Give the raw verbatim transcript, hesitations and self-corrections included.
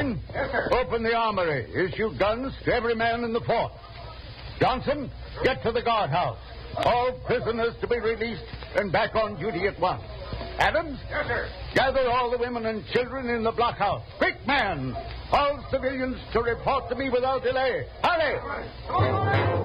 Irving? Yes, sir. Open the armory. Issue guns to every man in the fort. Johnson, get to the guardhouse. All prisoners to be released and back on duty at once. Adams? Yes, sir. Gather all the women and children in the blockhouse. Quick, man! All civilians to report to me without delay. Hurry!